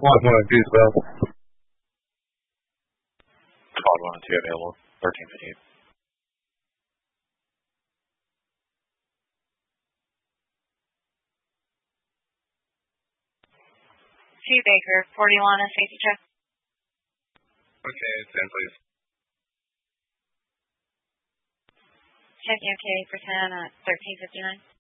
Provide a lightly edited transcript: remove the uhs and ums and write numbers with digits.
1 2 as well. Quad 1 and 2 available. 1358. Two Baker, 41 and safety check. Okay, 10 please. Checking okay for 10 at 1359.